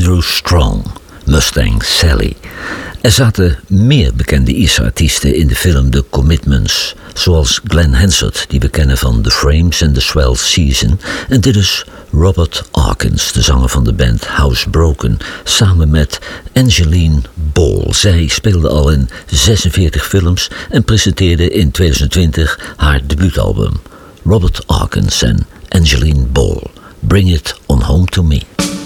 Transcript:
Andrew Strong, Mustang Sally. Er zaten meer bekende Ierse artiesten in de film The Commitments, zoals Glenn Hansard, die we kennen van The Frames en The Swell Season. En dit is Robert Arkins, de zanger van de band Housebroken, samen met Angeline Ball. Zij speelde al in 46 films en presenteerde in 2020 haar debuutalbum. Robert Arkins en Angeline Ball, Bring It On Home To Me.